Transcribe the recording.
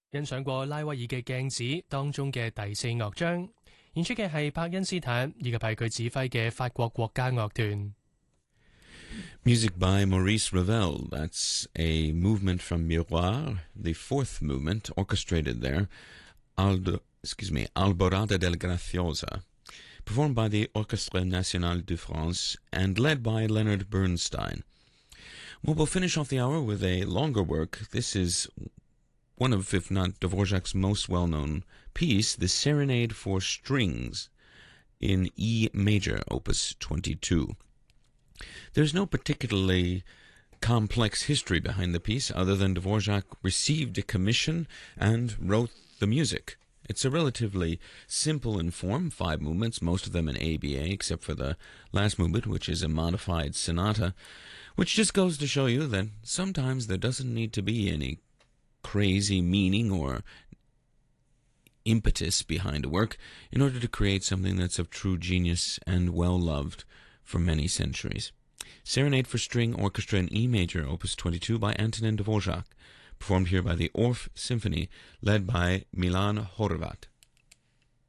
欣賞過拉威爾嘅鏡子當中嘅第四樂章，演出嘅係伯恩斯坦以及係佢指揮嘅法國國家樂團。 Music by Maurice Ravel. That's a movement from Miroir, the fourth movement, orchestrated there. Alborada del Graciosa, performed by the Orchestre National de France and led by Leonard Bernstein. Well, we'll finish off the hour with a longer work. This is one of, if not Dvorak's most well-known piece, the Serenade for Strings in E major, opus 22. There's no particularly complex history behind the piece other than Dvorak received a commission and wrote the music. It's a relatively simple in form, 5 movements, most of them in ABA, except for the last movement, which is a modified sonata, which just goes to show you that sometimes there doesn't need to be any crazy meaning or impetus behind a work in order to create something that's of true genius and well-loved for many centuries. Serenade for String Orchestra in E major, opus 22 by Antonin Dvorak, performed here by the Orff Symphony, led by Milan Horvat.